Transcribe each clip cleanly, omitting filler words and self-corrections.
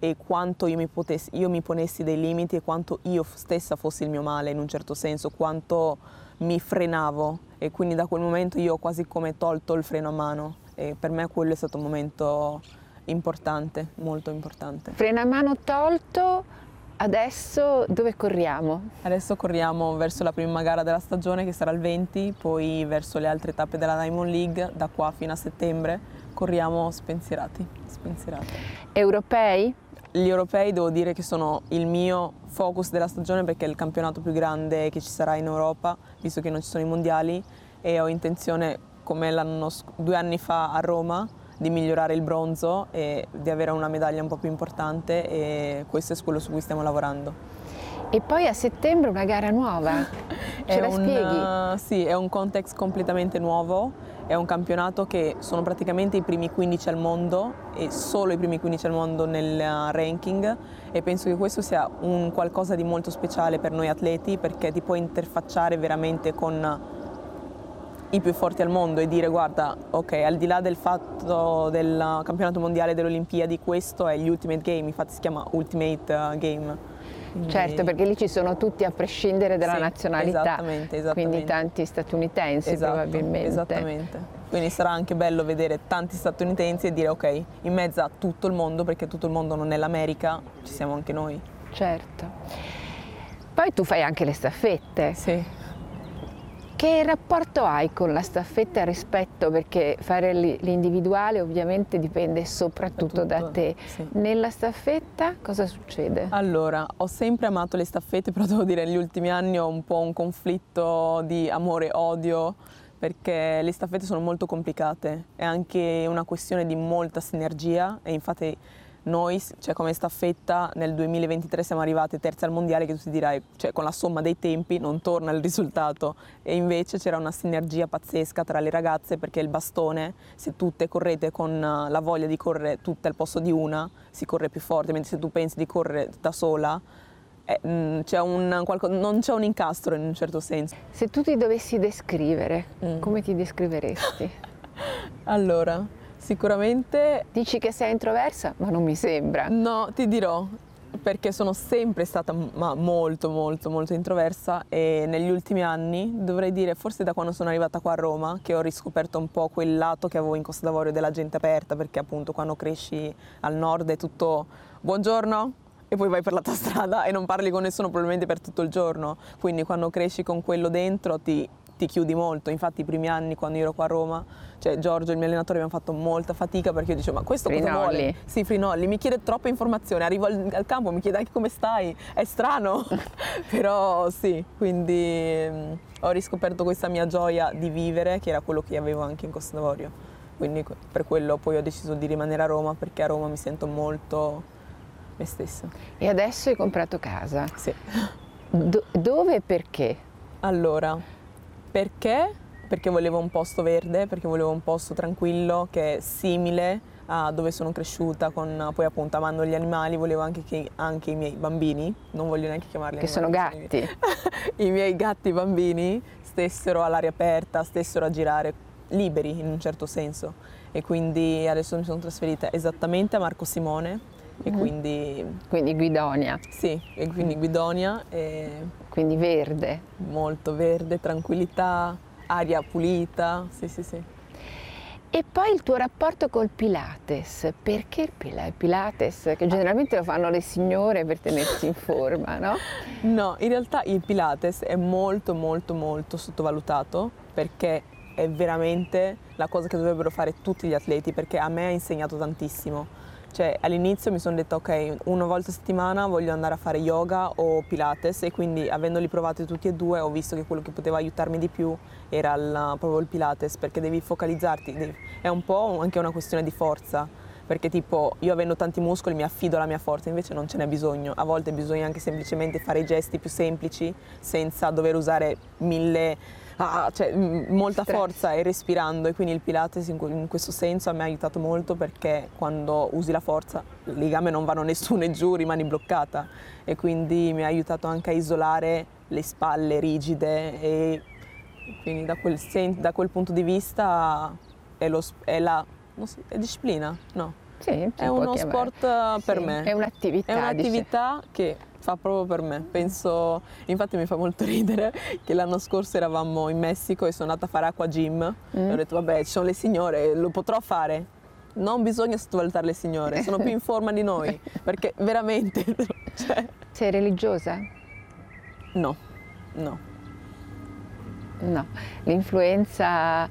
e quanto io mi ponessi dei limiti e quanto io stessa fossi il mio male in un certo senso, quanto mi frenavo, e quindi da quel momento io ho quasi come tolto il freno a mano, e per me quello è stato un momento importante, molto importante. Freno a mano tolto, adesso dove corriamo? Adesso corriamo verso la prima gara della stagione che sarà il 20, poi verso le altre tappe della Diamond League, da qua fino a settembre corriamo spensierati. Europei? Gli europei devo dire che sono il mio focus della stagione, perché è il campionato più grande che ci sarà in Europa, visto che non ci sono i mondiali, e ho intenzione, come 2 anni fa a Roma, di migliorare il bronzo e di avere una medaglia un po' più importante, e questo è quello su cui stiamo lavorando. E poi a settembre una gara nuova, ce la spieghi? Sì, è un context completamente nuovo, è un campionato che sono praticamente i primi 15 al mondo, e solo i primi 15 al mondo nel ranking, e penso che questo sia un qualcosa di molto speciale per noi atleti, perché ti puoi interfacciare veramente con i più forti al mondo e dire: guarda, ok, al di là del fatto del campionato mondiale, delle Olimpiadi, questo è gli Ultimate Game, infatti si chiama Ultimate Game. Quindi... Certo, perché lì ci sono tutti a prescindere dalla nazionalità, esattamente. quindi tanti statunitensi probabilmente. Esattamente, quindi sarà anche bello vedere tanti statunitensi e dire: ok, in mezzo a tutto il mondo, perché tutto il mondo non è l'America, ci siamo anche noi. Certo. Poi tu fai anche le staffette. Sì. Che rapporto hai con la staffetta rispetto, perché fare l'individuale ovviamente dipende soprattutto da te. Sì. Nella staffetta cosa succede? Allora, ho sempre amato le staffette, però devo dire negli ultimi anni ho un po' un conflitto di amore e odio, perché le staffette sono molto complicate, è anche una questione di molta sinergia, e infatti noi, cioè come staffetta, nel 2023 siamo arrivate terze al mondiale, che tu ti dirai, cioè con la somma dei tempi non torna il risultato, e invece c'era una sinergia pazzesca tra le ragazze, perché il bastone, se tutte correte con la voglia di correre tutte al posto di una, si corre più forte, mentre se tu pensi di correre da sola, non c'è un incastro in un certo senso. Se tu ti dovessi descrivere, come ti descriveresti? Allora, sicuramente... Dici che sei introversa, ma non mi sembra. No, ti dirò, perché sono sempre stata molto introversa, e negli ultimi anni, dovrei dire forse da quando sono arrivata qua a Roma, che ho riscoperto un po' quel lato che avevo in Costa d'Avorio della gente aperta, perché appunto quando cresci al nord è tutto buongiorno e poi vai per la tua strada e non parli con nessuno probabilmente per tutto il giorno, quindi quando cresci con quello dentro ti chiudi molto. Infatti i primi anni, quando io ero qua a Roma, cioè Giorgio, il mio allenatore, abbiamo fatto molta fatica, perché io dicevo: ma questo cosa vuole? Sì, Frinolli, mi chiede troppe informazioni, arrivo al campo, mi chiede anche come stai, è strano. Però sì, quindi ho riscoperto questa mia gioia di vivere, che era quello che avevo anche in Costa d'Avorio, quindi per quello poi ho deciso di rimanere a Roma, perché a Roma mi sento molto me stessa. E adesso hai comprato casa? Sì. Dove e perché? Allora, perché volevo un posto verde, perché volevo un posto tranquillo, che è simile a dove sono cresciuta, poi appunto amando gli animali, volevo anche che anche i miei bambini, non voglio neanche chiamarli che animali, sono gatti, i miei gatti bambini stessero all'aria aperta, stessero a girare liberi in un certo senso, e quindi adesso mi sono trasferita esattamente a Marco Simone, e quindi Guidonia. Sì, e quindi Guidonia, quindi verde. Molto verde, tranquillità, aria pulita, sì. E poi il tuo rapporto col Pilates, perché il Pilates, che generalmente lo fanno le signore per tenersi in forma, no? No, in realtà il Pilates è molto sottovalutato, perché è veramente la cosa che dovrebbero fare tutti gli atleti, perché a me ha insegnato tantissimo. Cioè all'inizio mi sono detta: ok, una volta a settimana voglio andare a fare yoga o Pilates, e quindi avendoli provati tutti e due ho visto che quello che poteva aiutarmi di più era proprio il Pilates, perché devi focalizzarti, è un po' anche una questione di forza, perché tipo io avendo tanti muscoli mi affido alla mia forza, invece non ce n'è bisogno, a volte bisogna anche semplicemente fare i gesti più semplici senza dover usare molta forza e respirando, e quindi il Pilates in questo senso a me ha aiutato molto, perché quando usi la forza le gambe non vanno né su né giù, rimani bloccata, e quindi mi ha aiutato anche a isolare le spalle rigide, e quindi da quel punto di vista è disciplina? No. Sì, si È può uno chiamare. sport per Sì, me. è un'attività, È un'attività che fa proprio per me. Penso, infatti mi fa molto ridere che l'anno scorso eravamo in Messico e sono andata a fare acqua gym e ho detto vabbè, ci sono le signore, lo potrò fare. Non bisogna sottovalutare le signore, sono più in forma di noi, perché veramente cioè, Sei religiosa? no, no. No, l'influenza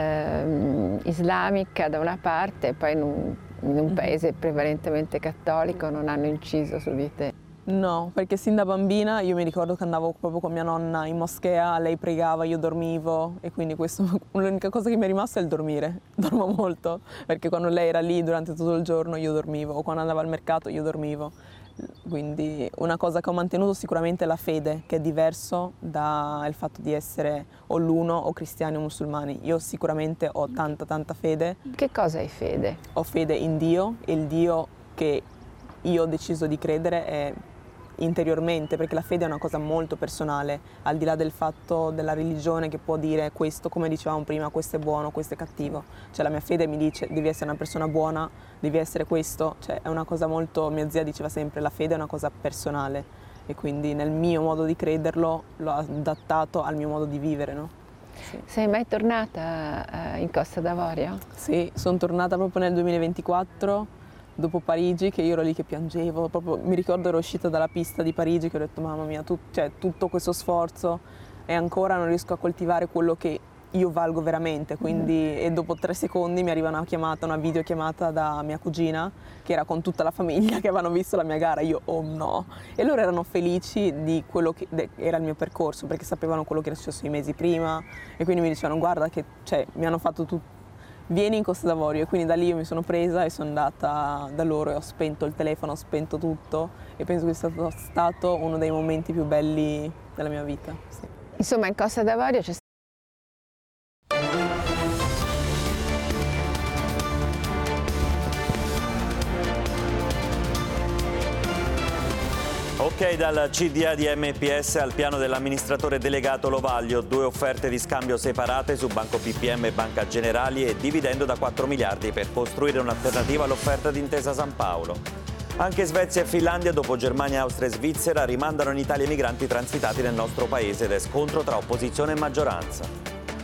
islamica da una parte e poi in un paese prevalentemente cattolico non hanno inciso su di te. No, perché sin da bambina io mi ricordo che andavo proprio con mia nonna in moschea, lei pregava, io dormivo e quindi questo, l'unica cosa che mi è rimasta è il dormire. Dormo molto, perché quando lei era lì durante tutto il giorno io dormivo, o quando andavo al mercato io dormivo. Quindi una cosa che ho mantenuto sicuramente è la fede, che è diverso dal fatto di essere o l'uno o cristiani o musulmani. Io sicuramente ho tanta fede. Che cosa hai fede? Ho fede in Dio e il Dio che io ho deciso di credere è interiormente, perché la fede è una cosa molto personale, al di là del fatto della religione che può dire questo, come dicevamo prima, questo è buono, questo è cattivo. Cioè la mia fede mi dice devi essere una persona buona, devi essere questo, cioè è una cosa molto, mia zia diceva sempre, la fede è una cosa personale e quindi nel mio modo di crederlo l'ho adattato al mio modo di vivere, no? Sì. Sei mai tornata in Costa d'Avorio? Sì, sono tornata proprio nel 2024, dopo Parigi, che io ero lì che piangevo, proprio, mi ricordo ero uscita dalla pista di Parigi che ho detto mamma mia, cioè, tutto questo sforzo e ancora non riesco a coltivare quello che io valgo veramente, quindi e dopo 3 secondi mi arriva una videochiamata da mia cugina che era con tutta la famiglia che avevano visto la mia gara, io oh no, e loro erano felici di quello che era il mio percorso perché sapevano quello che era successo i mesi prima e quindi mi dicevano guarda che cioè, mi hanno fatto tutto. Vieni in Costa d'Avorio e quindi da lì io mi sono presa e sono andata da loro e ho spento il telefono, ho spento tutto e penso che sia stato uno dei momenti più belli della mia vita. Sì. Insomma, in Costa d'Avorio c'è Ok, dal CDA di MPS al piano dell'amministratore delegato Lovaglio, 2 offerte di scambio separate su Banco BPM e Banca Generali e dividendo da 4 miliardi per costruire un'alternativa all'offerta di Intesa San Paolo. Anche Svezia e Finlandia, dopo Germania, Austria e Svizzera, rimandano in Italia i migranti transitati nel nostro paese ed è scontro tra opposizione e maggioranza.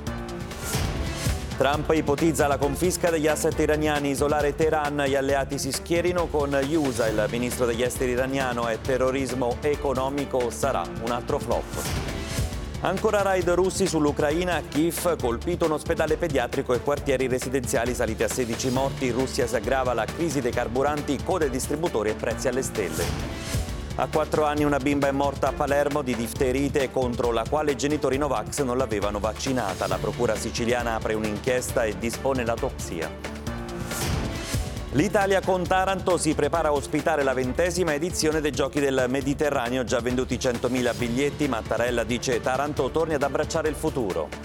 Trump ipotizza la confisca degli asset iraniani, isolare Teheran, gli alleati si schierino con gli USA, il ministro degli esteri iraniano è terrorismo economico, sarà un altro flop. Ancora raid russi sull'Ucraina, Kiev, colpito un ospedale pediatrico e quartieri residenziali saliti a 16 morti, in Russia si aggrava la crisi dei carburanti, code distributori e prezzi alle stelle. A 4 anni una bimba è morta a Palermo di difterite contro la quale i genitori Novax non l'avevano vaccinata. La procura siciliana apre un'inchiesta e dispone l'autopsia. L'Italia con Taranto si prepara a ospitare la 20ª edizione dei Giochi del Mediterraneo, già venduti 100.000 biglietti. Mattarella dice Taranto torni ad abbracciare il futuro.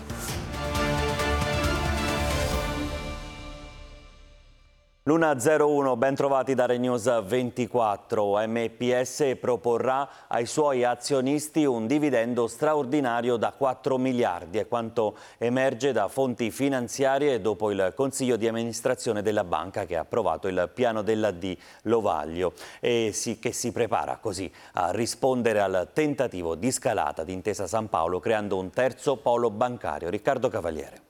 L'1:01, ben trovati da RaiNews 24. MPS proporrà ai suoi azionisti un dividendo straordinario da 4 miliardi, è quanto emerge da fonti finanziarie dopo il Consiglio di amministrazione della banca che ha approvato il piano della D Lovaglio e che si prepara così a rispondere al tentativo di scalata di Intesa San Paolo creando un terzo polo bancario. Riccardo Cavaliere.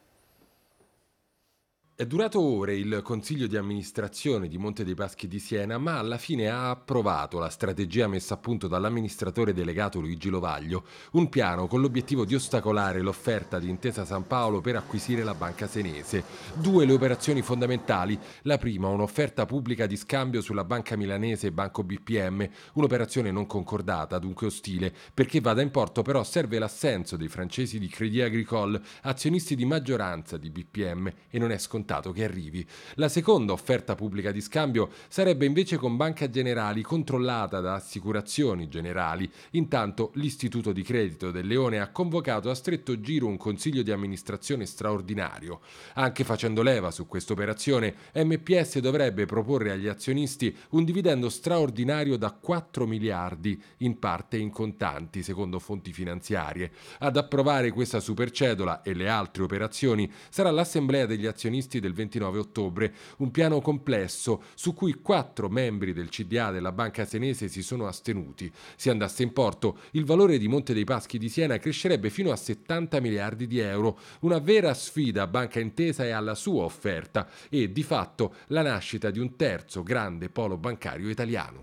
È durato ore il consiglio di amministrazione di Monte dei Paschi di Siena, ma alla fine ha approvato la strategia messa a punto dall'amministratore delegato Luigi Lovaglio, un piano con l'obiettivo di ostacolare l'offerta di Intesa San Paolo per acquisire la banca senese. 2 le operazioni fondamentali, la prima un'offerta pubblica di scambio sulla banca milanese Banco BPM, un'operazione non concordata, dunque ostile, perché vada in porto però serve l'assenso dei francesi di Crédit Agricole, azionisti di maggioranza di BPM, e non è scontato che arrivi. La seconda offerta pubblica di scambio sarebbe invece con Banca Generali, controllata da Assicurazioni Generali. Intanto l'Istituto di Credito del Leone ha convocato a stretto giro un consiglio di amministrazione straordinario. Anche facendo leva su questa operazione, MPS dovrebbe proporre agli azionisti un dividendo straordinario da 4 miliardi, in parte in contanti, secondo fonti finanziarie. Ad approvare questa supercedola e le altre operazioni sarà l'Assemblea degli azionisti del 29 ottobre, un piano complesso su cui 4 membri del CDA della Banca Senese si sono astenuti. Se andasse in porto, il valore di Monte dei Paschi di Siena crescerebbe fino a 70 miliardi di euro, una vera sfida a Banca Intesa e alla sua offerta e, di fatto, la nascita di un terzo grande polo bancario italiano.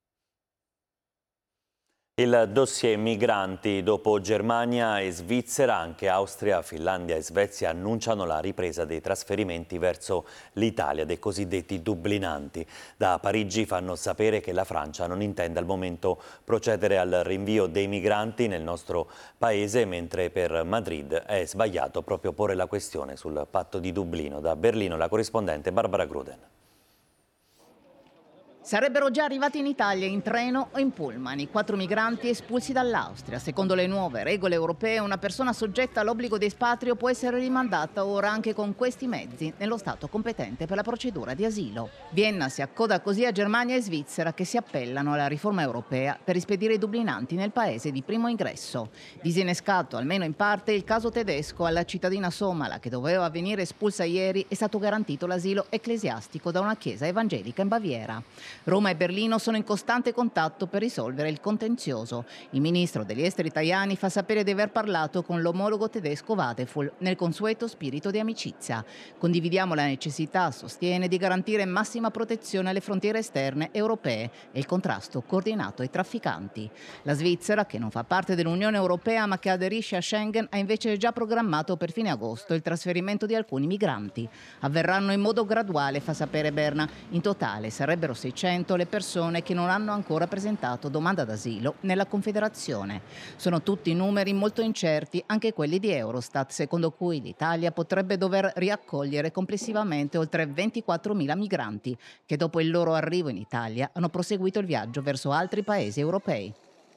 Il dossier migranti, dopo Germania e Svizzera, anche Austria, Finlandia e Svezia annunciano la ripresa dei trasferimenti verso l'Italia, dei cosiddetti dublinanti. Da Parigi fanno sapere che la Francia non intende al momento procedere al rinvio dei migranti nel nostro paese, mentre per Madrid è sbagliato proprio porre la questione sul patto di Dublino. Da Berlino la corrispondente Barbara Gruden. Sarebbero già arrivati in Italia in treno o in pullman i 4 migranti espulsi dall'Austria. Secondo le nuove regole europee, una persona soggetta all'obbligo di espatrio può essere rimandata ora anche con questi mezzi nello Stato competente per la procedura di asilo. Vienna si accoda così a Germania e Svizzera, che si appellano alla riforma europea per rispedire i dublinanti nel paese di primo ingresso. Disinnescato, almeno in parte, il caso tedesco alla cittadina somala, che doveva venire espulsa ieri, è stato garantito l'asilo ecclesiastico da una chiesa evangelica in Baviera. Roma e Berlino sono in costante contatto per risolvere il contenzioso. Il ministro degli esteri Tajani fa sapere di aver parlato con l'omologo tedesco Wadefull nel consueto spirito di amicizia. Condividiamo la necessità, sostiene, di garantire massima protezione alle frontiere esterne europee e il contrasto coordinato ai trafficanti. La Svizzera, che non fa parte dell'Unione Europea ma che aderisce a Schengen, ha invece già programmato per fine agosto il trasferimento di alcuni migranti. Avverranno in modo graduale, fa sapere Berna. In totale sarebbero 600 le persone che non hanno ancora presentato domanda d'asilo nella Confederazione. Sono tutti numeri molto incerti, anche quelli di Eurostat, secondo cui l'Italia potrebbe dover riaccogliere complessivamente oltre 24.000 migranti che dopo il loro arrivo in Italia hanno proseguito il viaggio verso altri paesi europei.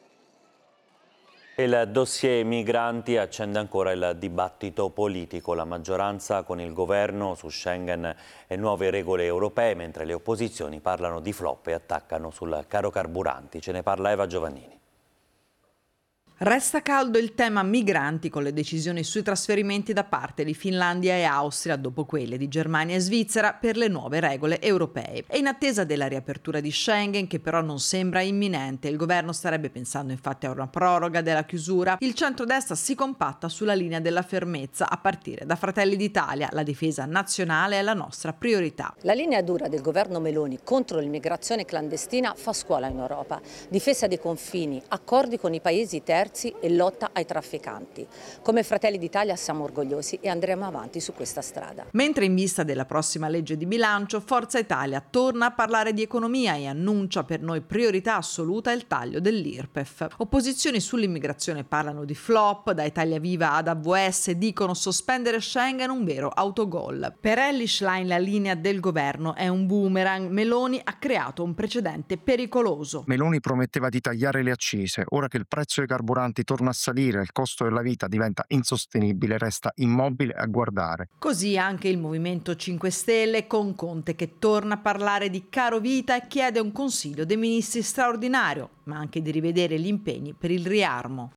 Il dossier migranti accende ancora il dibattito politico, la maggioranza con il governo su Schengen e nuove regole europee, mentre le opposizioni parlano di flop e attaccano sul caro carburanti. Ce ne parla Eva Giovannini. Resta caldo il tema migranti con le decisioni sui trasferimenti da parte di Finlandia e Austria dopo quelle di Germania e Svizzera per le nuove regole europee. E in attesa della riapertura di Schengen, che però non sembra imminente, il governo starebbe pensando infatti a una proroga della chiusura, il centrodestra si compatta sulla linea della fermezza a partire da Fratelli d'Italia. La difesa nazionale è la nostra priorità. La linea dura del governo Meloni contro l'immigrazione clandestina fa scuola in Europa. Difesa dei confini, accordi con i paesi terzi e lotta ai trafficanti. Come Fratelli d'Italia siamo orgogliosi e andremo avanti su questa strada. Mentre in vista della prossima legge di bilancio, Forza Italia torna a parlare di economia e annuncia per noi priorità assoluta il taglio dell'IRPEF. Opposizioni sull'immigrazione parlano di flop, da Italia Viva ad AVS dicono sospendere Schengen un vero autogol. Per Elly Schlein la linea del governo è un boomerang. Meloni ha creato un precedente pericoloso. Meloni prometteva di tagliare le accise, ora che il prezzo dei carburanti torna a salire, il costo della vita diventa insostenibile, resta immobile a guardare. Così anche il Movimento 5 Stelle, con Conte che torna a parlare di caro vita e chiede un Consiglio dei Ministri straordinario, ma anche di rivedere gli impegni per il riarmo.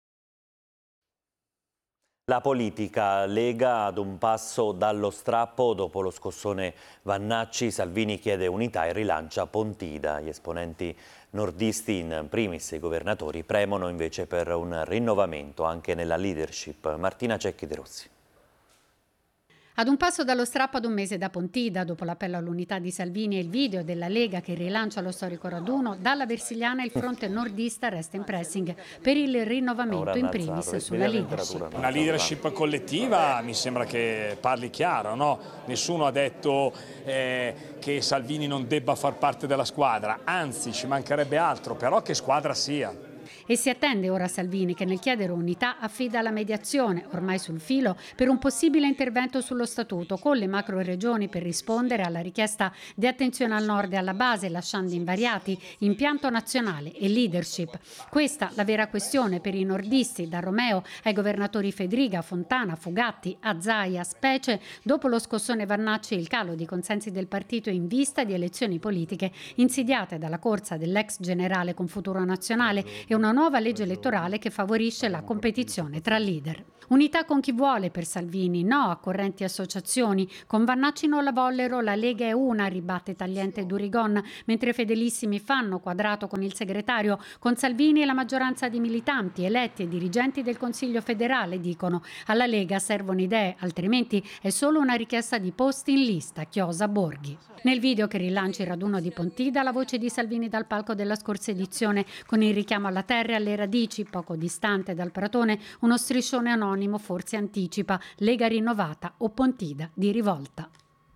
La politica, Lega ad un passo dallo strappo dopo lo scossone Vannacci. Salvini chiede unità e rilancia Pontida. Gli esponenti nordisti, in primis i governatori, premono invece per un rinnovamento anche nella leadership. Martina Cecchi De Rossi. Ad un passo dallo strappo ad un mese da Pontida, dopo l'appello all'unità di Salvini e il video della Lega che rilancia lo storico raduno, dalla Versigliana il fronte nordista resta in pressing per il rinnovamento in primis sulla leadership. Una leadership collettiva mi sembra che parli chiaro, no? Nessuno ha detto che Salvini non debba far parte della squadra, anzi ci mancherebbe altro, però che squadra sia. E si attende ora Salvini che nel chiedere unità affida la mediazione, ormai sul filo, per un possibile intervento sullo statuto con le macro regioni per rispondere alla richiesta di attenzione al nord e alla base, lasciando invariati impianto nazionale e leadership. Questa la vera questione per i nordisti, da Romeo ai governatori Fedriga, Fontana, Fugatti, Azzaia, specie dopo lo scossone Vannacci e il calo di consensi del partito in vista di elezioni politiche insidiate dalla corsa dell'ex generale con Futuro Nazionale e una nuova legge elettorale che favorisce la competizione tra leader. Unità con chi vuole per Salvini, no a correnti associazioni. Con Vannacci non la vollero, la Lega è una, ribatte tagliente Durigon, mentre fedelissimi fanno quadrato con il segretario. Con Salvini e la maggioranza di militanti, eletti e dirigenti del Consiglio federale dicono: alla Lega servono idee, altrimenti è solo una richiesta di posti in lista, chiosa Borghi. Nel video che rilancia il raduno di Pontida, la voce di Salvini dal palco della scorsa edizione, con il richiamo alla terra e alle radici, poco distante dal Pratone, uno striscione anonimo forse anticipa: Lega rinnovata o Pontida di rivolta.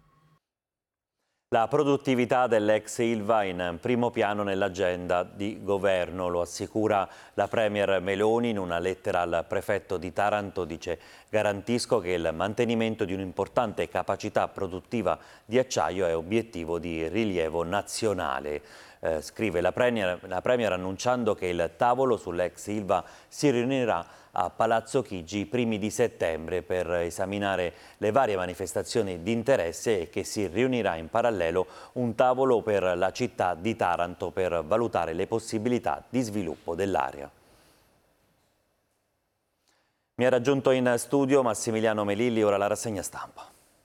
La produttività dell'ex Ilva in primo piano nell'agenda di governo, lo assicura la Premier Meloni in una lettera al prefetto di Taranto. Dice: garantisco che il mantenimento di un'importante capacità produttiva di acciaio è obiettivo di rilievo nazionale. Scrive la Premier annunciando che il tavolo sull'ex Ilva si riunirà a Palazzo Chigi i primi di settembre per esaminare le varie manifestazioni di interesse, e che si riunirà in parallelo un tavolo per la città di Taranto per valutare le possibilità di sviluppo dell'area. Mi ha raggiunto in studio Massimiliano Melilli, ora la rassegna stampa.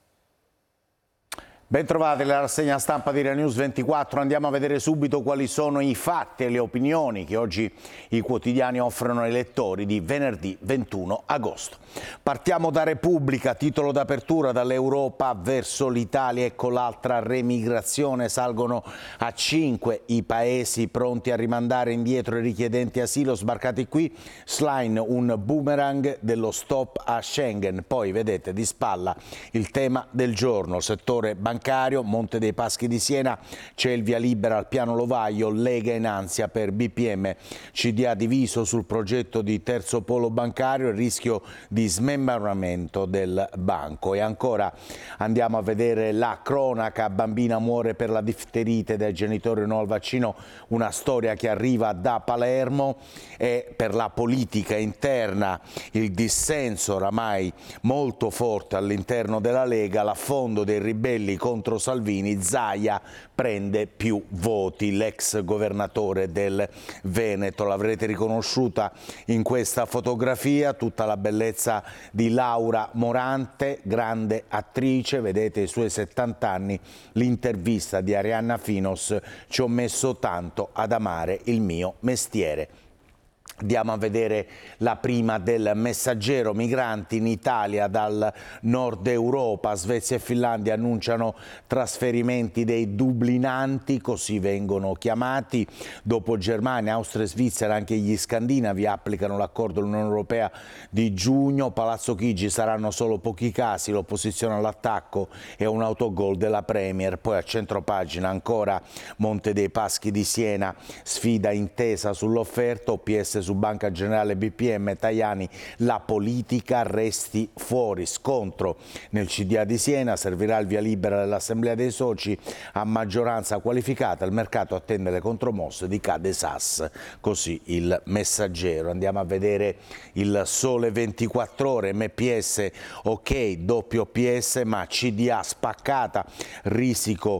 Bentrovati alla rassegna stampa di Rai News 24. Andiamo a vedere subito quali sono i fatti e le opinioni che oggi i quotidiani offrono ai lettori di venerdì 21 agosto. Partiamo da Repubblica, titolo d'apertura: dall'Europa verso l'Italia, ecco l'altra remigrazione, salgono a 5 i paesi pronti a rimandare indietro i richiedenti asilo sbarcati qui, Schlein un boomerang dello stop a Schengen. Poi vedete di spalla il tema del giorno, settore bancario, Monte dei Paschi di Siena, c'è il via libera al piano Lovaglio, Lega in ansia per BPM, CDA diviso sul progetto di terzo polo bancario, il rischio di smembramento del banco. E ancora andiamo a vedere la cronaca: bambina muore per la difterite, dai genitori no al vaccino, una storia che arriva da Palermo. E per la politica interna il dissenso oramai molto forte all'interno della Lega, l'affondo dei ribelli contro Salvini, Zaia prende più voti, l'ex governatore del Veneto. L'avrete riconosciuta in questa fotografia, tutta la bellezza di Laura Morante, grande attrice, vedete i suoi 70 anni, l'intervista di Arianna Finos: ci ho messo tanto ad amare il mio mestiere. Andiamo a vedere la prima del Messaggero: migranti in Italia dal nord Europa, Svezia e Finlandia annunciano trasferimenti dei dublinanti, così vengono chiamati. Dopo Germania, Austria e Svizzera anche gli scandinavi applicano l'accordo dell'Unione Europea di giugno. Palazzo Chigi saranno solo pochi casi, l'opposizione all'attacco e un autogol della Premier. Poi a centropagina ancora Monte dei Paschi di Siena, sfida intesa sull'offerta, OPS su Banca Generale, BPM, Tajani, la politica resti fuori. Scontro nel CDA di Siena, servirà il via libera dell'Assemblea dei Soci a maggioranza qualificata, il mercato attende le contromosse di Cade Sas, così il Messaggero. Andiamo a vedere il Sole 24 Ore, MPS ok, doppio PS ma CDA spaccata, risico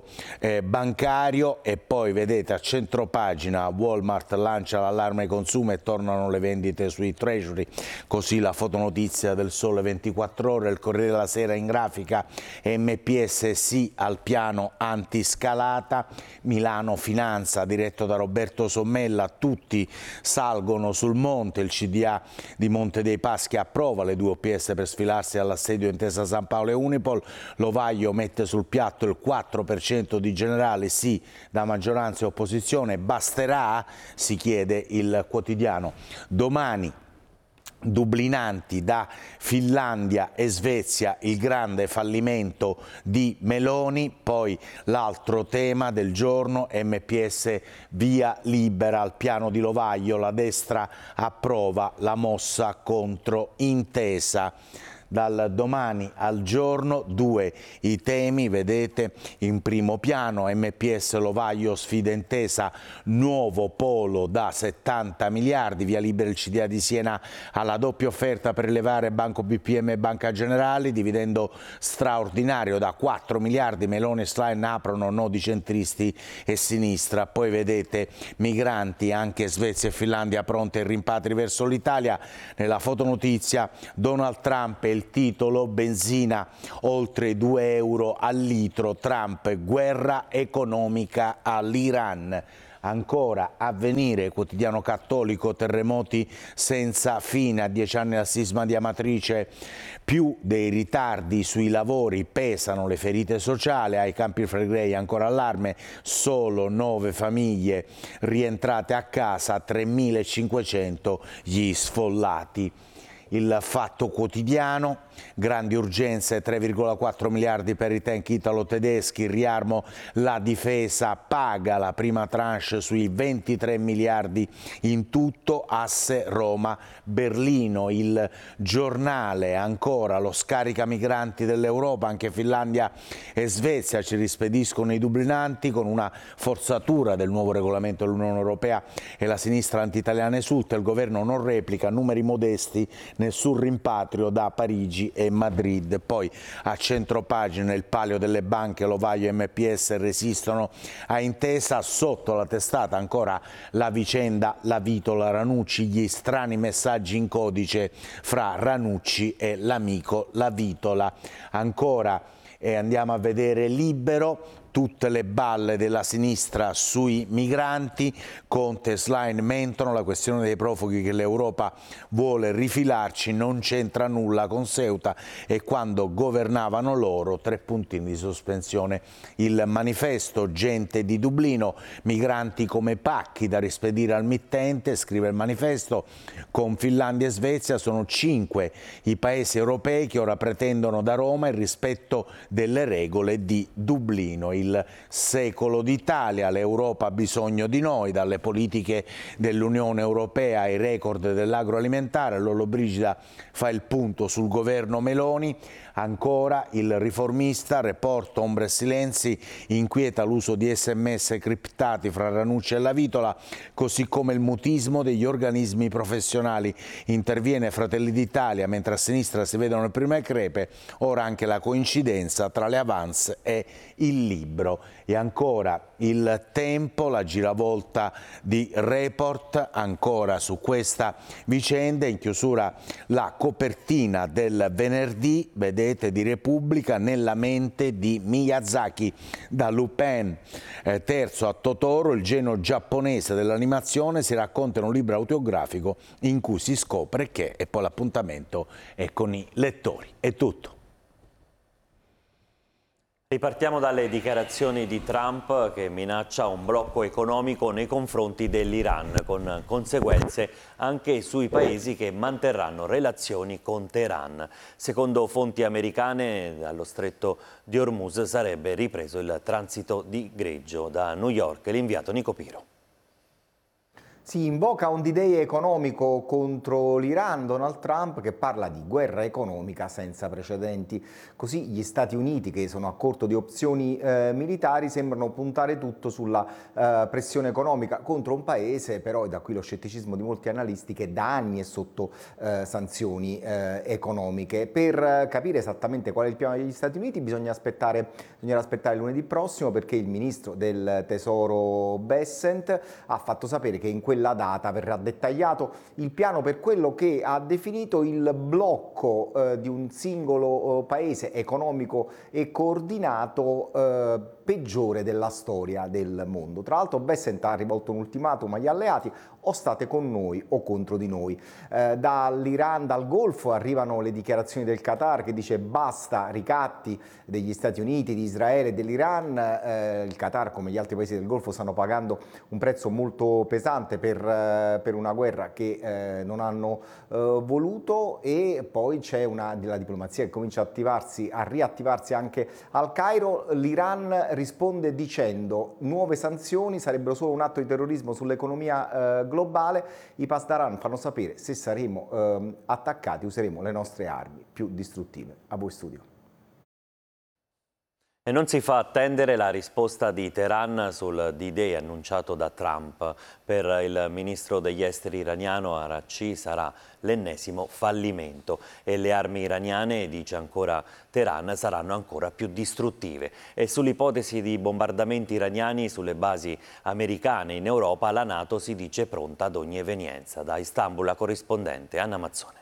bancario. E poi vedete a centropagina Walmart lancia l'allarme ai consumi e tornano le vendite sui treasury, così la fotonotizia del Sole 24 Ore. Il Corriere della Sera in grafica: MPS sì al piano antiscalata. Milano Finanza, diretto da Roberto Sommella, tutti salgono sul monte, il CDA di Monte dei Paschi approva le 2 OPS per sfilarsi all'assedio Intesa San Paolo e Unipol. Lovaglio mette sul piatto il 4% di generali sì da maggioranza e opposizione, basterà? Si chiede il quotidiano. Domani dublinanti da Finlandia e Svezia, il grande fallimento di Meloni. Poi l'altro tema del giorno, MPS via libera al piano di Lovaglio, la destra approva la mossa contro Intesa. dal Domani al Giorno. Due i temi, vedete in primo piano: MPS Lovaglio sfida Intesa, nuovo polo da 70 miliardi, via libera il CDA di Siena alla doppia offerta per elevare Banco BPM e Banca Generali, dividendo straordinario da 4 miliardi, Meloni e Schlein aprono nodi centristi e sinistra. Poi vedete migranti, anche Svezia e Finlandia pronte ai rimpatri verso l'Italia. Nella fotonotizia Donald Trump e il titolo: benzina oltre 2 euro al litro, Trump guerra economica all'Iran. Ancora Avvenire, quotidiano cattolico: terremoti senza fine, a 10 anni dal sisma di Amatrice, più dei ritardi sui lavori, pesano le ferite sociali. Ai Campi Flegrei ancora allarme, solo 9 famiglie rientrate a casa, 3.500 gli sfollati. Il Fatto Quotidiano: grandi urgenze, 3,4 miliardi per i tank italo-tedeschi, riarmo la difesa, paga la prima tranche sui 23 miliardi in tutto, asse Roma-Berlino. Il Giornale ancora: lo scarica migranti dell'Europa, anche Finlandia e Svezia ci rispediscono i dublinanti con una forzatura del nuovo regolamento dell'Unione Europea, e la sinistra anti-italiana esulta, il governo non replica, numeri modesti, nessun rimpatrio da Parigi e Madrid. Poi a centropagina il palio delle banche, Lovaglio e MPS resistono a Intesa, sotto la testata ancora la vicenda La Vitola Ranucci, gli strani messaggi in codice fra Ranucci e l'amico La Vitola. Ancora andiamo a vedere Libero: tutte le balle della sinistra sui migranti, Conte e Schlein mentono, la questione dei profughi che l'Europa vuole rifilarci non c'entra nulla con Ceuta e quando governavano loro, 3 puntini di sospensione. Il Manifesto: gente di Dublino, migranti come pacchi da rispedire al mittente, scrive il Manifesto, con Finlandia e Svezia sono 5 i paesi europei che ora pretendono da Roma il rispetto delle regole di Dublino. Il Secolo d'Italia: l'Europa ha bisogno di noi, dalle politiche dell'Unione Europea ai record dell'agroalimentare. Lollobrigida fa il punto sul governo Meloni. Ancora Il Riformista: report ombre e silenzi, inquieta l'uso di SMS criptati fra Ranucci e La Vitola, così come il mutismo degli organismi professionali. Interviene Fratelli d'Italia, mentre a sinistra si vedono le prime crepe, ora anche la coincidenza tra le avance e il libro. E ancora Il Tempo, la giravolta di Report, ancora su questa vicenda. In chiusura la copertina del venerdì, vedete, di Repubblica: nella mente di Miyazaki, da Lupin terzo a Totoro, il genio giapponese dell'animazione, si racconta in un libro autobiografico in cui si scopre che, e poi l'appuntamento è con i lettori. È tutto. Ripartiamo dalle dichiarazioni di Trump, che minaccia un blocco economico nei confronti dell'Iran, con conseguenze anche sui paesi che manterranno relazioni con Teheran. Secondo fonti americane, dallo stretto di Hormuz sarebbe ripreso il transito di greggio. Da New York l'inviato Nico Piro. Si invoca un D-Day economico contro l'Iran, Donald Trump che parla di guerra economica senza precedenti. Così gli Stati Uniti, che sono a corto di opzioni militari, sembrano puntare tutto sulla pressione economica contro un paese, però, e da qui lo scetticismo di molti analisti, che da anni è sotto sanzioni economiche. Per capire esattamente qual è il piano degli Stati Uniti bisognerà aspettare lunedì prossimo, perché il ministro del Tesoro Bessent ha fatto sapere che in quella data verrà dettagliato il piano per quello che ha definito il blocco di un singolo paese economico e coordinato peggiore della storia del mondo. Tra l'altro Bessent ha rivolto un ultimatum agli alleati: o state con noi o contro di noi. Dall'Iran, dal Golfo, arrivano le dichiarazioni del Qatar, che dice basta ricatti degli Stati Uniti, di Israele e dell'Iran. Il Qatar, come gli altri paesi del Golfo, stanno pagando un prezzo molto pesante per una guerra che non hanno voluto, e poi c'è della diplomazia che comincia a riattivarsi anche al Cairo. L'Iran risponde dicendo: nuove sanzioni sarebbero solo un atto di terrorismo sull'economia globale. I Pasdaran fanno sapere: se saremo attaccati useremo le nostre armi più distruttive. A voi studio. E non si fa attendere la risposta di Teheran sul D-Day annunciato da Trump. Per il ministro degli esteri iraniano Araghchi sarà l'ennesimo fallimento e le armi iraniane, dice ancora Teheran, saranno ancora più distruttive. E sull'ipotesi di bombardamenti iraniani sulle basi americane in Europa, la NATO si dice pronta ad ogni evenienza. Da Istanbul la corrispondente Anna Mazzone.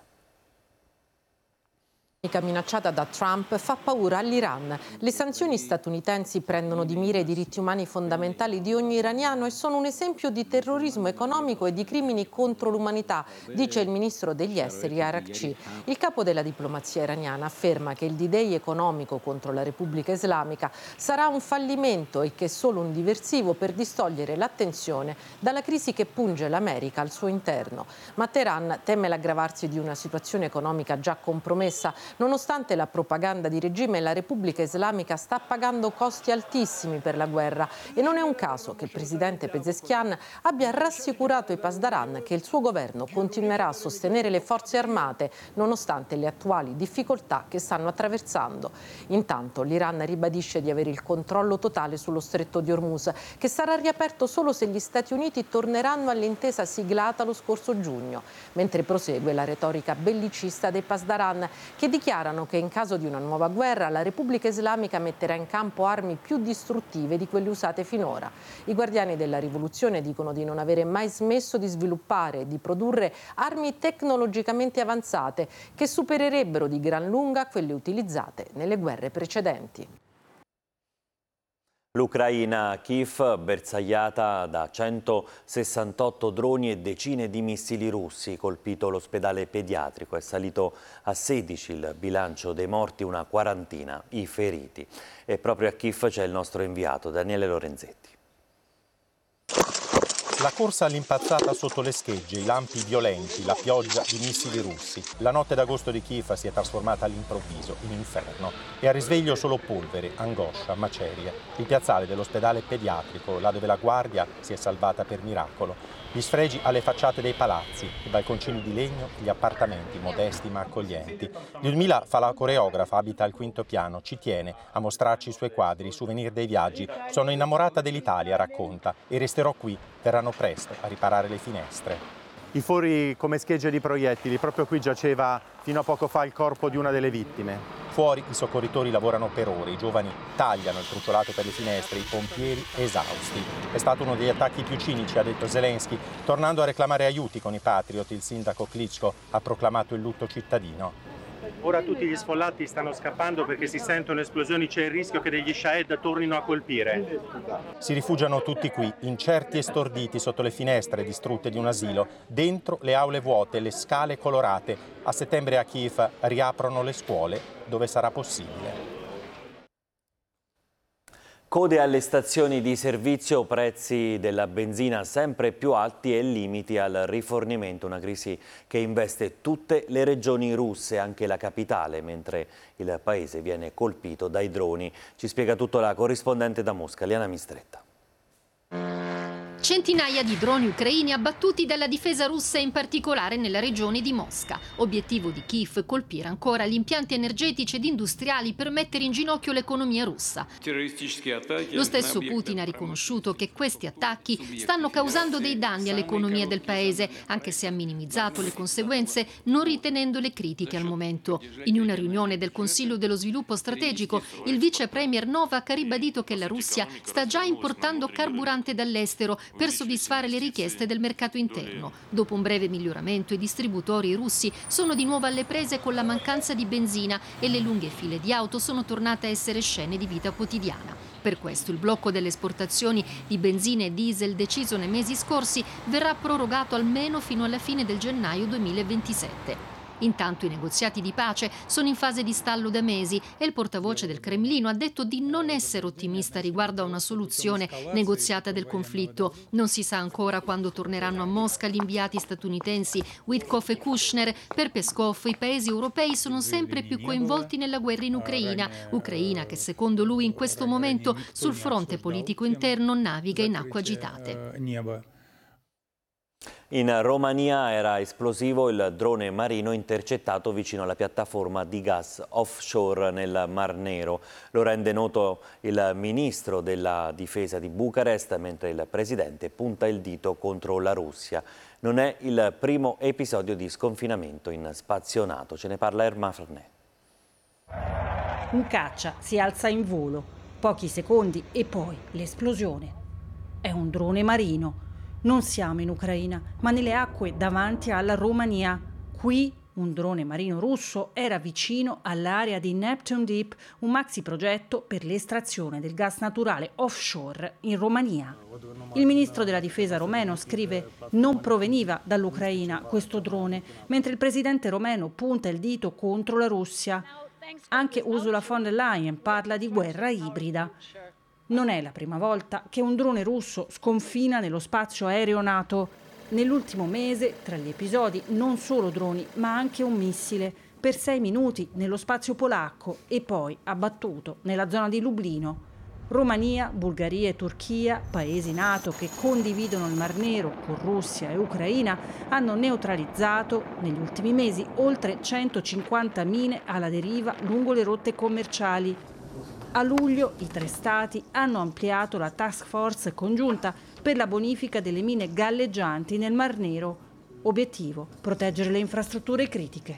Minacciata da Trump fa paura all'Iran. Le sanzioni statunitensi prendono di mira i diritti umani fondamentali di ogni iraniano e sono un esempio di terrorismo economico e di crimini contro l'umanità, dice il ministro degli esteri Araghchi. Il capo della diplomazia iraniana afferma che il D-Day economico contro la Repubblica Islamica sarà un fallimento e che è solo un diversivo per distogliere l'attenzione dalla crisi che punge l'America al suo interno. Ma Teheran teme l'aggravarsi di una situazione economica già compromessa. Nonostante la propaganda di regime, la Repubblica Islamica sta pagando costi altissimi per la guerra e non è un caso che il presidente Pezeshkian abbia rassicurato i Pasdaran che il suo governo continuerà a sostenere le forze armate nonostante le attuali difficoltà che stanno attraversando. Intanto l'Iran ribadisce di avere il controllo totale sullo stretto di Hormuz, che sarà riaperto solo se gli Stati Uniti torneranno all'intesa siglata lo scorso giugno, mentre prosegue la retorica bellicista dei Pasdaran che dichiarano che in caso di una nuova guerra la Repubblica Islamica metterà in campo armi più distruttive di quelle usate finora. I guardiani della rivoluzione dicono di non avere mai smesso di sviluppare e di produrre armi tecnologicamente avanzate che supererebbero di gran lunga quelle utilizzate nelle guerre precedenti. L'Ucraina, Kiev, bersagliata da 168 droni e decine di missili russi, colpito l'ospedale pediatrico, è salito a 16 il bilancio dei morti, una quarantina i feriti. E proprio a Kiev c'è il nostro inviato Daniele Lorenzetti. La corsa all'impazzata sotto le schegge, i lampi violenti, la pioggia di missili russi. La notte d'agosto di Kiev si è trasformata all'improvviso in inferno e al risveglio solo polvere, angoscia, macerie. Il piazzale dell'ospedale pediatrico, là dove la guardia si è salvata per miracolo. Gli sfregi alle facciate dei palazzi, i balconcini di legno, gli appartamenti modesti ma accoglienti. Lyudmila fa la coreografa, abita al quinto piano, ci tiene a mostrarci i suoi quadri, i souvenir dei viaggi. Sono innamorata dell'Italia, racconta, e resterò qui. Verranno presto a riparare le finestre. I fori come schegge di proiettili, proprio qui giaceva fino a poco fa il corpo di una delle vittime. Fuori i soccorritori lavorano per ore, i giovani tagliano il truciolato per le finestre, i pompieri esausti. È stato uno degli attacchi più cinici, ha detto Zelensky, tornando a reclamare aiuti con i Patriot. Il sindaco Klitschko ha proclamato il lutto cittadino. Ora tutti gli sfollati stanno scappando perché si sentono esplosioni, c'è il rischio che degli Shahed tornino a colpire. Si rifugiano tutti qui, incerti e storditi sotto le finestre distrutte di un asilo, dentro le aule vuote, le scale colorate. A settembre a Kiev riaprono le scuole dove sarà possibile. Code alle stazioni di servizio, prezzi della benzina sempre più alti e limiti al rifornimento, una crisi che investe tutte le regioni russe, anche la capitale, mentre il paese viene colpito dai droni. Ci spiega tutto la corrispondente da Mosca, Liana Mistretta. Centinaia di droni ucraini abbattuti dalla difesa russa, in particolare nella regione di Mosca. Obiettivo di Kiev: colpire ancora gli impianti energetici ed industriali per mettere in ginocchio l'economia russa. Lo stesso Putin ha riconosciuto che questi attacchi stanno causando dei danni all'economia del paese, anche se ha minimizzato le conseguenze, non ritenendole critiche al momento. In una riunione del Consiglio dello Sviluppo Strategico, il vice premier Novak ha ribadito che la Russia sta già importando carburante dall'estero per soddisfare le richieste del mercato interno. Dopo un breve miglioramento, i distributori russi sono di nuovo alle prese con la mancanza di benzina e le lunghe file di auto sono tornate a essere scene di vita quotidiana. Per questo il blocco delle esportazioni di benzina e diesel, deciso nei mesi scorsi, verrà prorogato almeno fino alla fine del gennaio 2027. Intanto i negoziati di pace sono in fase di stallo da mesi e il portavoce del Cremlino ha detto di non essere ottimista riguardo a una soluzione negoziata del conflitto. Non si sa ancora quando torneranno a Mosca gli inviati statunitensi Witkoff e Kushner. Per Peskov i paesi europei sono sempre più coinvolti nella guerra in Ucraina che secondo lui in questo momento sul fronte politico interno naviga in acque agitate. In Romania era esplosivo il drone marino intercettato vicino alla piattaforma di gas offshore nel Mar Nero. Lo rende noto il ministro della difesa di Bucarest, mentre il presidente punta il dito contro la Russia. Non è il primo episodio di sconfinamento in spazio NATO. Ce ne parla Erma Farnè. Un caccia si alza in volo, pochi secondi e poi l'esplosione. È un drone marino. Non siamo in Ucraina, ma nelle acque davanti alla Romania. Qui un drone marino russo era vicino all'area di Neptune Deep, un maxi progetto per l'estrazione del gas naturale offshore in Romania. Il ministro della difesa romeno scrive: non proveniva dall'Ucraina questo drone, mentre il presidente romeno punta il dito contro la Russia. Anche Ursula von der Leyen parla di guerra ibrida. Non è la prima volta che un drone russo sconfina nello spazio aereo NATO. Nell'ultimo mese, tra gli episodi, non solo droni, ma anche un missile, per 6 minuti nello spazio polacco e poi abbattuto nella zona di Lublino. Romania, Bulgaria e Turchia, paesi NATO che condividono il Mar Nero con Russia e Ucraina, hanno neutralizzato negli ultimi mesi oltre 150 mine alla deriva lungo le rotte commerciali. A luglio i 3 stati hanno ampliato la task force congiunta per la bonifica delle mine galleggianti nel Mar Nero. Obiettivo: proteggere le infrastrutture critiche.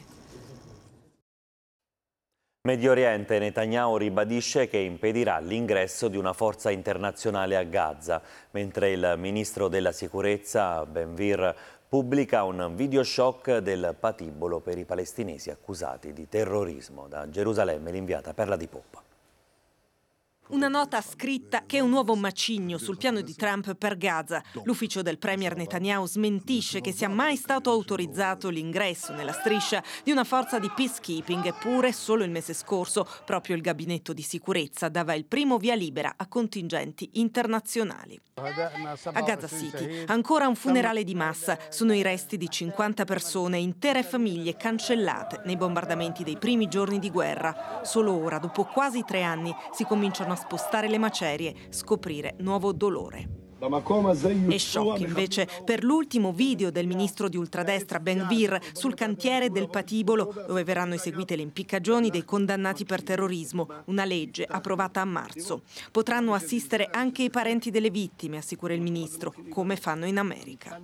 Medio Oriente, Netanyahu ribadisce che impedirà l'ingresso di una forza internazionale a Gaza, mentre il ministro della sicurezza Ben-Gvir pubblica un videoshock del patibolo per i palestinesi accusati di terrorismo. Da Gerusalemme l'inviata Perla Di Poppa. Una nota scritta che è un nuovo macigno sul piano di Trump per Gaza. L'ufficio del premier Netanyahu smentisce che sia mai stato autorizzato l'ingresso nella striscia di una forza di peacekeeping, eppure solo il mese scorso proprio il gabinetto di sicurezza dava il primo via libera a contingenti internazionali. A Gaza City ancora un funerale di massa. Sono i resti di 50 persone, intere famiglie cancellate nei bombardamenti dei primi giorni di guerra. Solo ora, dopo quasi 3 anni, si cominciano a spostare le macerie, scoprire nuovo dolore. E shock invece per l'ultimo video del ministro di ultradestra Ben-Gvir sul cantiere del patibolo, dove verranno eseguite le impiccagioni dei condannati per terrorismo, una legge approvata a marzo. Potranno assistere anche i parenti delle vittime, assicura il ministro, come fanno in America.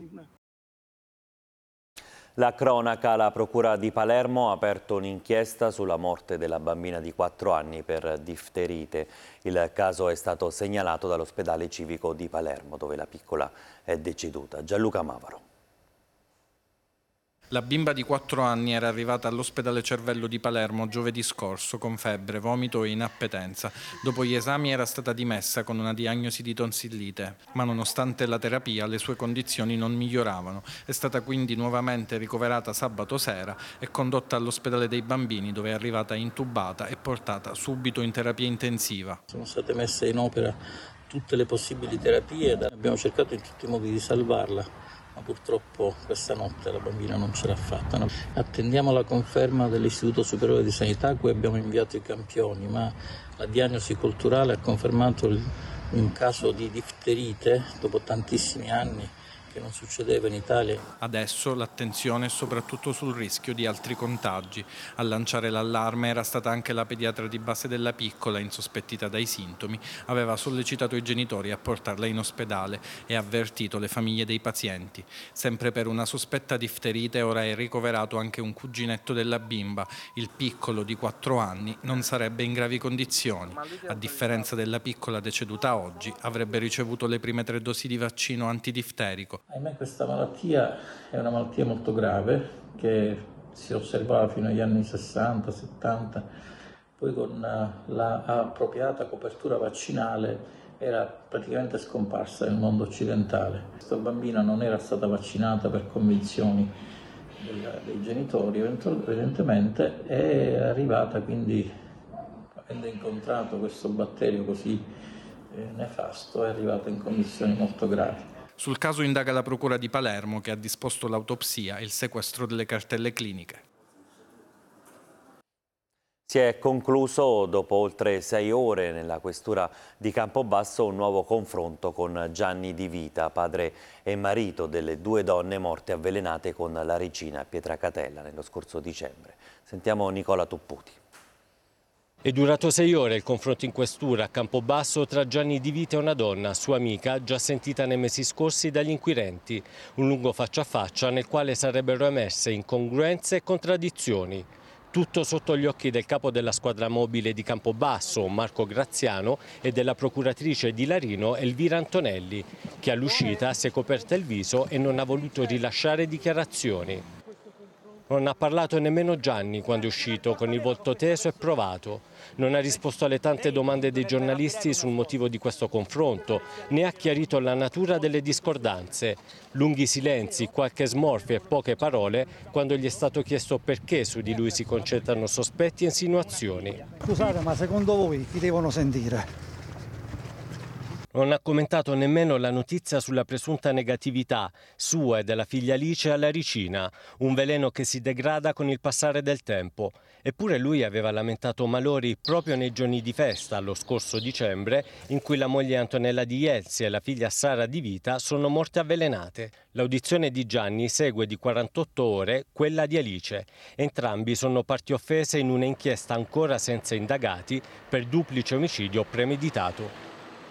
La cronaca, la Procura di Palermo ha aperto un'inchiesta sulla morte della bambina di 4 anni per difterite. Il caso è stato segnalato dall'ospedale civico di Palermo, dove la piccola è deceduta. Gianluca Mavaro. La bimba di 4 anni era arrivata all'ospedale Cervello di Palermo giovedì scorso con febbre, vomito e inappetenza. Dopo gli esami era stata dimessa con una diagnosi di tonsillite, ma nonostante la terapia le sue condizioni non miglioravano. È stata quindi nuovamente ricoverata sabato sera e condotta all'ospedale dei bambini, dove è arrivata intubata e portata subito in terapia intensiva. Sono state messe in opera tutte le possibili terapie, abbiamo cercato in tutti i modi di salvarla. Ma purtroppo questa notte la bambina non ce l'ha fatta. No? Attendiamo la conferma dell'Istituto Superiore di Sanità a cui abbiamo inviato i campioni, ma la diagnosi culturale ha confermato un caso di difterite dopo tantissimi anni che non succedeva in Italia. Adesso l'attenzione è soprattutto sul rischio di altri contagi. A lanciare l'allarme era stata anche la pediatra di base della piccola, insospettita dai sintomi. Aveva sollecitato i genitori a portarla in ospedale e avvertito le famiglie dei pazienti. Sempre per una sospetta difterite ora è ricoverato anche un cuginetto della bimba. Il piccolo di 4 anni non sarebbe in gravi condizioni. A differenza della piccola deceduta oggi, avrebbe ricevuto le prime 3 dosi di vaccino antidifterico. Ahimè, questa malattia è una malattia molto grave che si osservava fino agli anni 60-70, poi con la appropriata copertura vaccinale era praticamente scomparsa nel mondo occidentale. Questa bambina non era stata vaccinata per convinzioni dei genitori evidentemente, è arrivata quindi, avendo incontrato questo batterio così nefasto, è arrivata in condizioni molto gravi. Sul caso indaga la Procura di Palermo, che ha disposto l'autopsia e il sequestro delle cartelle cliniche. Si è concluso dopo oltre 6 ore nella questura di Campobasso un nuovo confronto con Gianni Di Vita, padre e marito delle 2 donne morte avvelenate con la regina a Pietracatella nello scorso dicembre. Sentiamo Nicola Tupputi. È durato 6 ore il confronto in questura a Campobasso tra Gianni Di Vita e una donna, sua amica, già sentita nei mesi scorsi dagli inquirenti. Un lungo faccia a faccia nel quale sarebbero emerse incongruenze e contraddizioni. Tutto sotto gli occhi del capo della squadra mobile di Campobasso, Marco Graziano, e della procuratrice di Larino, Elvira Antonelli, che all'uscita si è coperta il viso e non ha voluto rilasciare dichiarazioni. Non ha parlato nemmeno Gianni quando è uscito, con il volto teso e provato. Non ha risposto alle tante domande dei giornalisti sul motivo di questo confronto, né ha chiarito la natura delle discordanze. Lunghi silenzi, qualche smorfia e poche parole quando gli è stato chiesto perché su di lui si concentrano sospetti e insinuazioni. Scusate, ma secondo voi chi devono sentire? Non ha commentato nemmeno la notizia sulla presunta negatività sua e della figlia Alice alla ricina, un veleno che si degrada con il passare del tempo. Eppure lui aveva lamentato malori proprio nei giorni di festa, lo scorso dicembre, in cui la moglie Antonella Di Jelzi e la figlia Sara Di Vita sono morte avvelenate. L'audizione di Gianni segue di 48 ore quella di Alice. Entrambi sono parti offese in una inchiesta ancora senza indagati per duplice omicidio premeditato.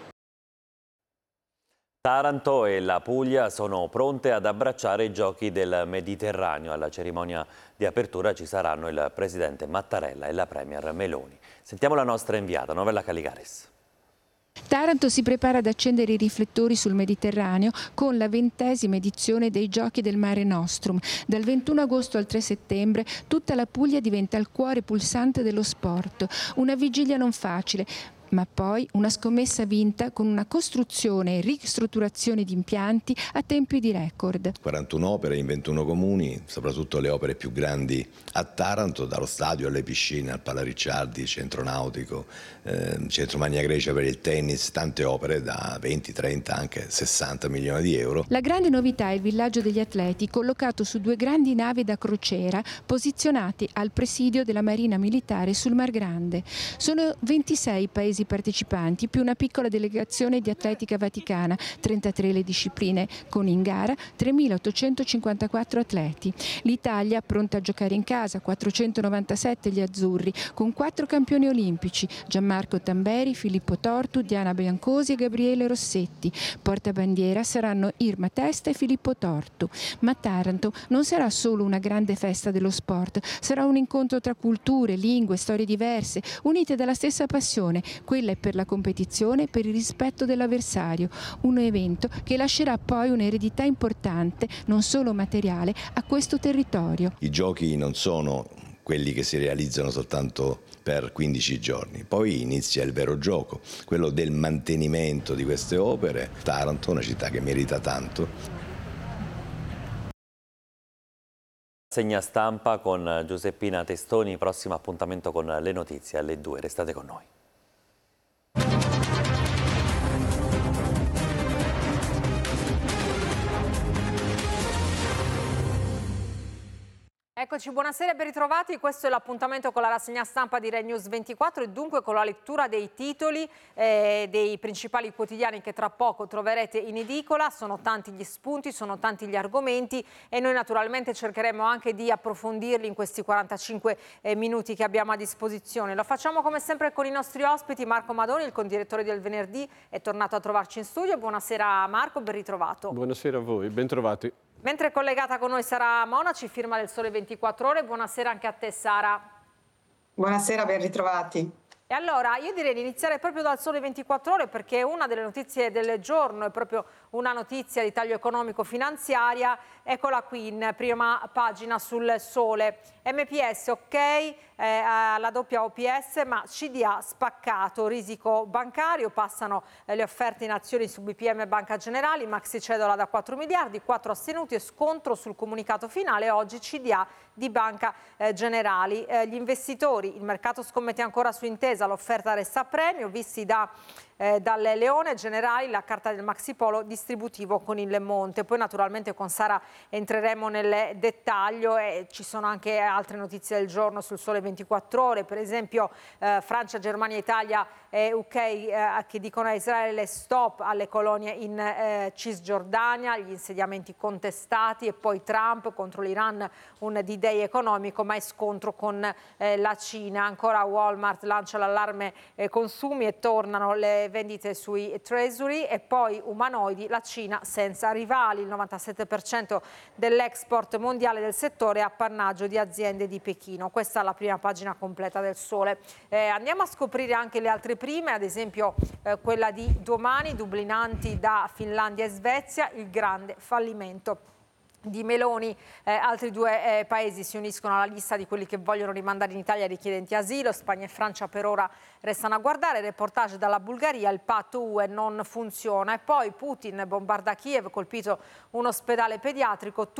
Taranto e la Puglia sono pronte ad abbracciare i Giochi del Mediterraneo. Alla cerimonia di apertura ci saranno il presidente Mattarella e la premier Meloni. Sentiamo la nostra inviata, Novella Caligaris. Taranto si prepara ad accendere i riflettori sul Mediterraneo con la 20ª edizione dei Giochi del Mare Nostrum. Dal 21 agosto al 3 settembre tutta la Puglia diventa il cuore pulsante dello sport. Una vigilia non facile, ma poi una scommessa vinta con una costruzione e ristrutturazione di impianti a tempi di record. 41 opere in 21 comuni, soprattutto le opere più grandi a Taranto, dallo stadio alle piscine, al Pala Ricciardi, centro nautico, centro Magna Grecia per il tennis, tante opere da 20, 30, anche 60 milioni di euro. La grande novità è il villaggio degli atleti, collocato su 2 grandi navi da crociera posizionati al presidio della Marina Militare sul Mar Grande. Sono 26 paesi partecipanti più una piccola delegazione di atletica vaticana, 33 le discipline, con in gara 3.854 atleti. L'Italia pronta a giocare in casa, 497 gli azzurri, con 4 campioni olimpici, Gianmarco Tamberi, Filippo Tortu, Diana Biancosi e Gabriele Rossetti. Portabandiera saranno Irma Testa e Filippo Tortu. Ma Taranto non sarà solo una grande festa dello sport, sarà un incontro tra culture, lingue, storie diverse, unite dalla stessa passione. Quella è per la competizione e per il rispetto dell'avversario, un evento che lascerà poi un'eredità importante, non solo materiale, a questo territorio. I giochi non sono quelli che si realizzano soltanto per 15 giorni, poi inizia il vero gioco, quello del mantenimento di queste opere. Taranto è una città che merita tanto. Segna stampa con Giuseppina Testoni, prossimo appuntamento con le notizie alle 2, restate con noi. Eccoci, buonasera e ben ritrovati. Questo è l'appuntamento con la rassegna stampa di Rai News 24 e dunque con la lettura dei titoli dei principali quotidiani che tra poco troverete in edicola. Sono tanti gli spunti, sono tanti gli argomenti e noi naturalmente cercheremo anche di approfondirli in questi 45 minuti che abbiamo a disposizione. Lo facciamo come sempre con i nostri ospiti. Marco Madoni, il condirettore del Venerdì, è tornato a trovarci in studio. Buonasera Marco, ben ritrovato. Buonasera a voi, ben trovati. Mentre collegata con noi Sara Monaci, firma del Sole 24 Ore. Buonasera anche a te Sara. Buonasera, ben ritrovati. E allora io direi di iniziare proprio dal Sole 24 Ore perché una delle notizie del giorno è proprio una notizia di taglio economico-finanziaria, eccola qui in prima pagina sul Sole. MPS ok, alla doppia OPS, ma CDA spaccato, risico bancario, passano le offerte in azioni su BPM e Banca Generali, maxi cedola da 4 miliardi, 4 astenuti e scontro sul comunicato finale, oggi CDA di Banca Generali. Gli investitori, il mercato scommette ancora su Intesa, l'offerta resta a premio, visti dal Leone Generali, la carta del maxipolo distributivo con il Monte. Poi naturalmente con Sara entreremo nel dettaglio e ci sono anche altre notizie del giorno sul Sole 24 Ore, per esempio Francia, Germania, Italia e UK che dicono a Israele stop alle colonie in Cisgiordania, gli insediamenti contestati, e poi Trump contro l'Iran, un D-Day economico ma è scontro con la Cina. Ancora Walmart lancia l'allarme consumi e tornano le vendite sui treasury, e poi umanoidi, la Cina senza rivali, il 97% dell'export mondiale del settore è appannaggio di aziende di Pechino. Questa è la prima pagina completa del Sole. Andiamo a scoprire anche le altre prime, ad esempio quella di domani, dublinanti da Finlandia e Svezia, il grande fallimento di Meloni. Altri due paesi si uniscono alla lista di quelli che vogliono rimandare in Italia richiedenti asilo. Spagna e Francia per ora restano a guardare. Reportage dalla Bulgaria, il patto UE non funziona. E poi Putin bombarda Kiev, colpito un ospedale pediatrico.